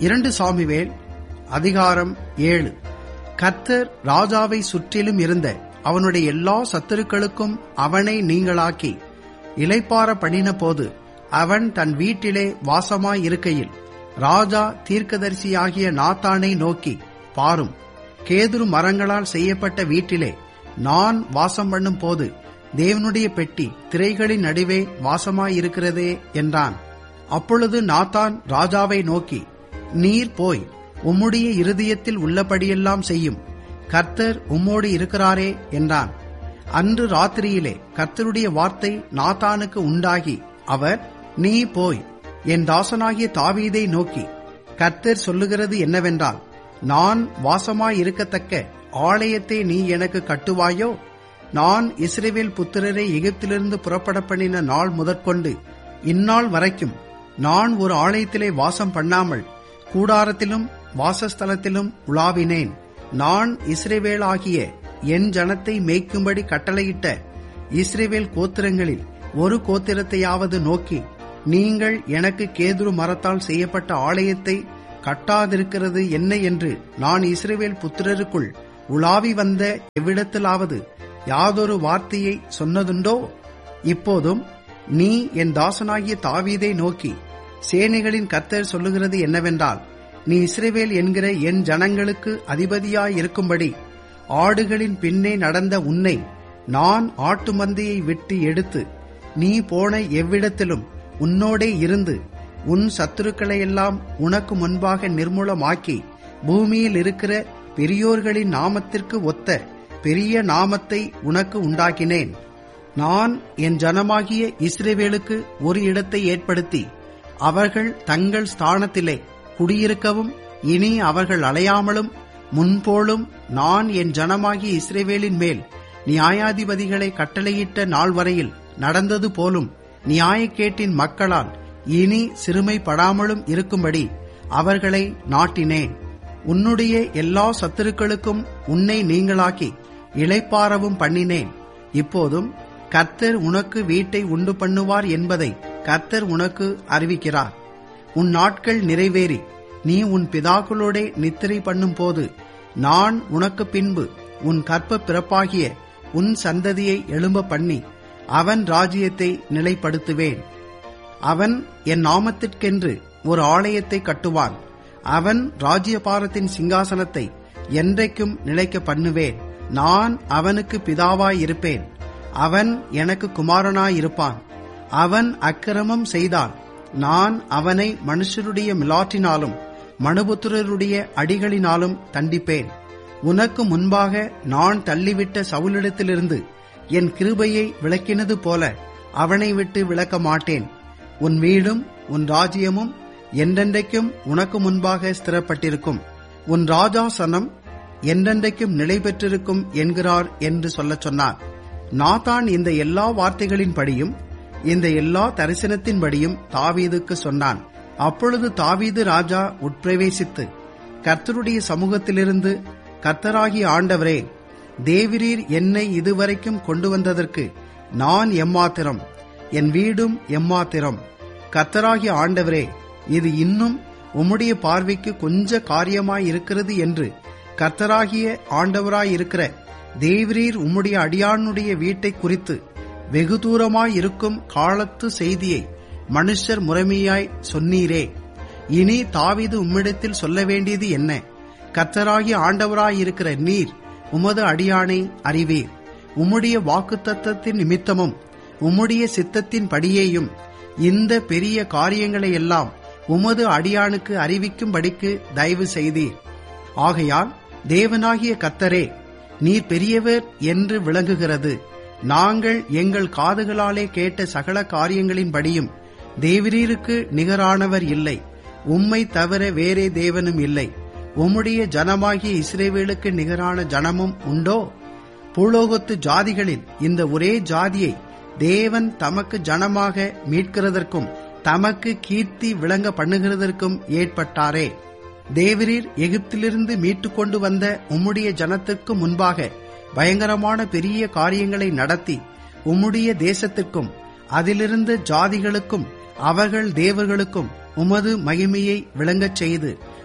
2 Samuel அதிகாரம் 7. கர்த்தர் ராஜாவை சுற்றிலும் இருந்த அவனுடைய எல்லா சத்துருக்களுக்கும் அவனை நீங்களாக்கி இளைப்பாற பண்ணின போது அவன் தன் வீட்டிலே வாசமாயிருக்கையில் ராஜா தீர்க்கதரிசியாகிய நாத்தானை நோக்கி, பாரும், கேதுரு மரங்களால் செய்யப்பட்ட வீட்டிலே நான் வாசம் பண்ணும் போது தேவனுடைய பெட்டி திரைகளின் நடுவே வாசமாயிருக்கிறதே என்றான். அப்பொழுது நாத்தான் ராஜாவை நோக்கி, நீர் போய் உம்முடைய இருதயத்தில் உள்ளபடியெல்லாம் செய்யும், கர்த்தர் உம்மோடு இருக்கிறாரே என்றான். அன்று ராத்திரியிலே கர்த்தருடைய வார்த்தை நாத்தானுக்கு உண்டாகி, அவர், நீ போய் என் தாசனாகிய தாவீதை நோக்கி, கர்த்தர் சொல்லுகிறது என்னவென்றால், நான் வாசமாயிருக்கத்தக்க ஆலயத்தை நீ எனக்கு கட்டுவாயோ? நான் இஸ்ரவேல் புத்திரரை எகிப்திலிருந்து புறப்பட பண்ணின நாள் முதற்கொண்டு இந்நாள் வரைக்கும் நான் ஒரு ஆலயத்திலே வாசம் பண்ணாமல் கூடாரத்திலும் வாசஸ்தலத்திலும் உலாவினேன். நான் இஸ்ரவேலாகிய என் ஜனத்தை மேய்க்கும்படி கட்டளையிட்ட இஸ்ரவேல் கோத்திரங்களில் ஒரு கோத்திரத்தையாவது நோக்கி, நீங்கள் எனக்கு கேதுரு மரத்தால் செய்யப்பட்ட ஆலயத்தை கட்டாதிருக்கிறது என்ன என்று நான் இஸ்ரவேல் புத்திரருக்குள் உலாவி வந்த எவ்விடத்திலாவது யாதொரு வார்த்தையை சொன்னதுண்டோ? இப்போதும் நீ என் தாசனாகிய தாவீதை நோக்கி, சேனைகளின் கர்த்தர் சொல்லுகிறது என்னவென்றால், நீ இஸ்ரவேல் என்கிற என் ஜனங்களுக்கு அதிபதியாயிருக்கும்படி ஆடுகளின் பின்னே நடந்த உன்னை நான் ஆட்டு மந்தையை விட்டு எடுத்து நீ போன எவ்விடத்திலும் உன்னோடே இருந்து உன் சத்துருக்களையெல்லாம் உனக்கு முன்பாக நிர்மூலமாக்கி பூமியில் இருக்கிற பெரியோர்களின் நாமத்திற்கு ஒத்த பெரிய நாமத்தை உனக்கு உண்டாக்கினேன். நான் என் ஜனமாகிய இஸ்ரவேலுக்கு ஒரு இடத்தை ஏற்படுத்தி அவர்கள் தங்கள் ஸ்தானத்திலே குடியிருக்கவும் இனி அவர்கள் அலையாமலும் முன்போலும் நான் என் ஜனமாகிய இஸ்ரவேலின் மேல் நியாயாதிபதிகளை கட்டளையிட்ட நாள் வரையில் நடந்தது போலும் நியாயக்கேட்டின் மக்களால் இனி சிறுமைப்படாமலும் இருக்கும்படி அவர்களை நாட்டினேன். உன்னுடைய எல்லா சத்துருக்களுக்கும் உன்னை நீங்களாக்கி இளைப்பாறவும் பண்ணினேன். இப்போதும் கர்த்தர் உனக்கு வீட்டை உண்டு பண்ணுவார் என்பதை கர்த்தர் உனக்கு அறிவிக்கிறார். உன் நாட்கள் நிறைவேறி நீ உன் பிதாக்களோடே நித்திரை பண்ணும் போது நான் உனக்கு பின்பு உன் கற்ப பிறப்பாகிய உன் சந்ததியை எழும்ப பண்ணி அவன் ராஜ்யத்தை நிலைப்படுத்துவேன். அவன் என் நாமத்திற்கென்று ஒரு ஆலயத்தை கட்டுவான். அவன் ராஜ்யபாரத்தின் சிங்காசனத்தை என்றைக்கும் நிலைக்க பண்ணுவேன். நான் அவனுக்கு பிதாவாயிருப்பேன், அவன் எனக்கு குமாரனாயிருப்பான். அவன் அக்கிரமம் செய்தால் நான் அவனை மனுஷருடைய மிலாற்றினாலும் மனுபுத்திரருடைய அடிகளினாலும் தண்டிப்பேன். உனக்கு முன்பாக நான் தள்ளிவிட்ட சவுலிடத்திலிருந்து என் கிருபையை விலக்கினது போல அவனை விட்டு விலக்க மாட்டேன். உன் வீடும் உன் ராஜ்யமும் என்றென்றைக்கும் உனக்கு முன்பாக ஸ்திரப்பட்டிருக்கும். உன் ராஜாசனம் என்றென்றைக்கும் நிலை பெற்றிருக்கும் என்கிறார் என்று சொல்லச் சொன்னார். நாத்தான் இந்த எல்லா வார்த்தைகளின்படியும் இந்த எல்லா தரிசனத்தின்படியும் தாவீதுக்கு சொன்னான். அப்பொழுது தாவீது ராஜா உட்பிரவேசித்து கர்த்தருடைய சமூகத்திலிருந்து, கர்த்தராகிய ஆண்டவரே, தேவரீர் என்னை இதுவரைக்கும் கொண்டு வந்ததற்கு நான் எம்மாத்திரம், என் வீடும் எம்மாத்திரம். கர்த்தராகிய ஆண்டவரே, இது இன்னும் உம்முடைய பார்வைக்கு கொஞ்ச காரியமாயிருக்கிறது என்று கர்த்தராகிய ஆண்டவராயிருக்கிற தேவரீர் உம்முடைய அடியானுடைய வீட்டை குறித்து வெகு தூரமாயிருக்கும் காலத்து செய்தியை மனுஷர் முறைமையாய் சொன்னீரே. இனி தாவீது உம்மிடத்தில் சொல்ல வேண்டியது என்ன? கர்த்தராகிய ஆண்டவராயிருக்கிற நீர் உமது அடியானை அறிவீர். உம்முடைய வாக்குத்தத்தத்தின் நிமித்தமும் உம்முடைய சித்தத்தின் படியேயும் இந்த பெரிய காரியங்களையெல்லாம் உமது அடியானுக்கு அறிவிக்கும்படிக்கு தயவு செய்தீர். ஆகையால் தேவனாகிய கர்த்தரே, நீர் பெரியவர் என்று விளங்குகிறது. நாங்கள் எங்கள் காதுகளாலே கேட்ட சகல காரியங்களின்படியும் தேவரீருக்கு நிகரானவர் இல்லை, உம்மை தவிர வேறே தேவனும் இல்லை. உம்முடைய ஜனமாகிய இஸ்ரவேலுக்கு நிகரான ஜனமும் உண்டோ? பூலோகத்து ஜாதிகளில் இந்த ஒரே ஜாதியை தேவன் தமக்கு ஜனமாக மீட்கிறதற்கும் தமக்கு கீர்த்தி விளங்க பண்ணுகிறதற்கும் ஏற்பட்டாரே. தேவரீர் எகிப்திலிருந்து மீட்டுக் கொண்டு வந்த உம்முடைய ஜனத்திற்கு முன்பாக பயங்கரமான பெரிய காரியங்களை நடத்தி உம்முடைய தேசத்திற்கும் அதிலிருந்த ஜாதிகளுக்கும் அவர்கள் தேவர்களுக்கும் உமது மகிமையை விளங்கச் செய்து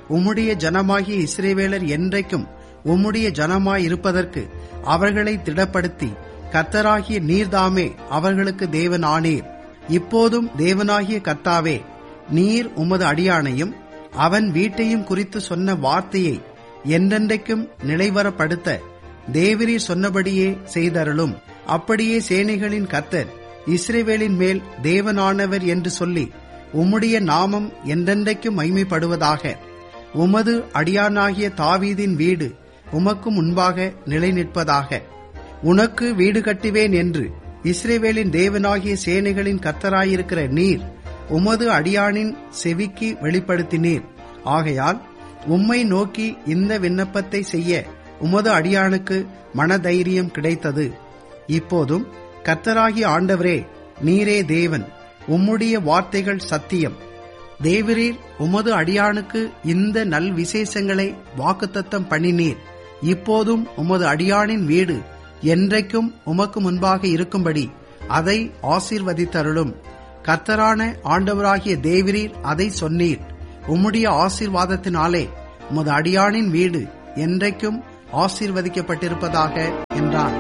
உம்முடைய ஜனமாகிய இஸ்ரவேலர் என்றைக்கும் உம்முடைய ஜனமாய் இருப்பதற்கு அவர்களை திடப்படுத்தி கர்த்தராகிய நீர்தாமே அவர்களுக்கு தேவன் ஆனீர். இப்போதும் தேவனாகிய கர்த்தாவே, நீர் உமது அடியானையும் அவன் வீட்டையும் குறித்து சொன்ன வார்த்தையை என்றென்றைக்கும் நிலைவரப்படுத்த தேவரீர் சொன்னபடியே செய்தருளும். அப்படியே சேனைகளின் கர்த்தர் இஸ்ரவேலின் மேல் தேவனானவர் என்று சொல்லி உம்முடைய நாமம் என்றென்றைக்கும் மகிமைப்படுவதாக. உமது அடியானாகிய தாவீதின் வீடு உமக்கு முன்பாக நிலை நிற்பதாக. உனக்கு வீடு கட்டுவேன் என்று இஸ்ரவேலின் தேவனாகிய சேனைகளின் கர்த்தராயிருக்கிற நீர் உமது அடியானின் செவிக்கு வெளிப்படுத்தினீர். ஆகையால் உம்மை நோக்கி இந்த விண்ணப்பத்தை செய்ய உமது அடியானுக்கு மனதைரியம் கிடைத்தது. இப்போதும் கர்த்தராகிய ஆண்டவரே, நீரே தேவன், உம்முடைய வார்த்தைகள் சத்தியம். தேவரீர் உமது அடியானுக்கு இந்த நல் விசேஷங்களை வாக்குத்தத்தம் பண்ணினீர். இப்போதும் உமது அடியானின் வீடு என்றைக்கும் உமக்கு முன்பாக இருக்கும்படி அதை ஆசீர்வதித்தருளும். கர்த்தரான ஆண்டவராகிய தேவரீர் அதை சொன்னீர். உம்முடைய ஆசீர்வாதத்தினாலே உமது அடியானின் வீடு என்றைக்கும் ஆசீர்வதிக்கப்பட்டிருப்பதாக.